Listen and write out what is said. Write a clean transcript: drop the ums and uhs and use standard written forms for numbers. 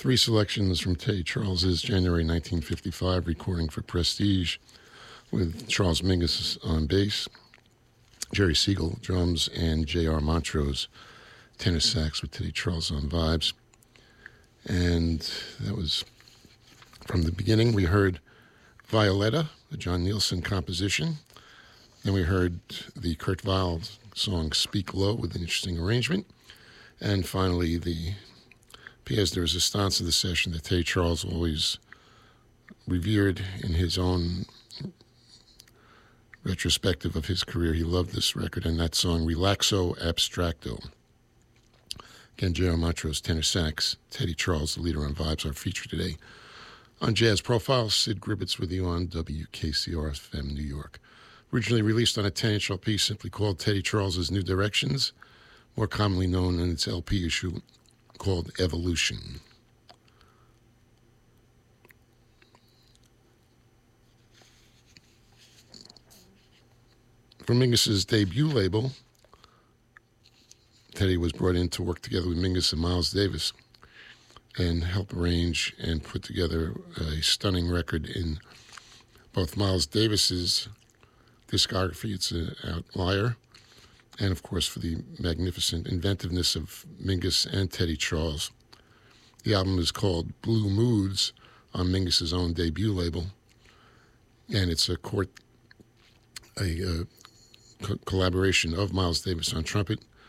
Three selections from Teddy Charles's January 1955 recording for Prestige with Charles Mingus on bass, Jerry Siegel drums, and J.R. Montrose tenor sax with Teddy Charles on vibes. And that was from the beginning. We heard Violetta, a John Nielsen composition. Then we heard the Kurt Weill song Speak Low with an interesting arrangement. And finally, the pièce de résistance of the session that Teddy Charles always revered in his own retrospective of his career. He loved this record and that song, Relaxo Abstracto. Again, J.R. Montrose, tenor sax, Teddy Charles, the leader on Vibes, our feature today. On Jazz Profile, Sid Gribbets with you on WKCR-FM New York. Originally released on a 10-inch LP simply called Teddy Charles's New Directions, more commonly known in its LP issue called Evolution. From Mingus's debut label, Teddy was brought in to work together with Mingus and Miles Davis and help arrange and put together a stunning record in both Miles Davis's discography. It's an outlier. And, of course, for the magnificent inventiveness of Mingus and Teddy Charles. The album is called Blue Moods on Mingus's own debut label. And it's a collaboration of Miles Davis on trumpet,